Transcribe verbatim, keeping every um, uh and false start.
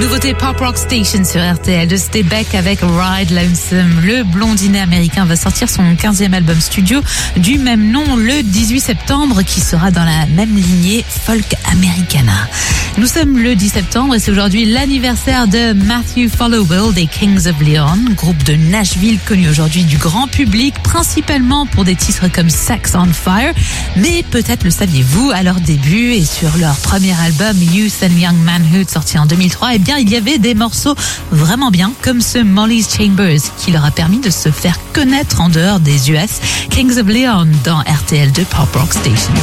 Nouveauté Pop Rock Station sur R T L de Stay Back avec Ride Lonesome. Le blondinet américain va sortir son quinzième album studio du même nom le dix-huit septembre qui sera dans la même lignée folk americana. Nous sommes le dix septembre et c'est aujourd'hui l'anniversaire de Matthew Followill des Kings of Leon, groupe de Nashville connu aujourd'hui du grand public, principalement pour des titres comme Sex on Fire. Mais peut-être le saviez-vous, à leur début et sur leur premier album Youth and Young Manhood sorti en deux mille trois, eh bien il y avait des morceaux vraiment bien comme ce Molly's Chambers qui leur a permis de se faire connaître en dehors des U S. Kings of Leon dans R T L deux Pop Rock Station.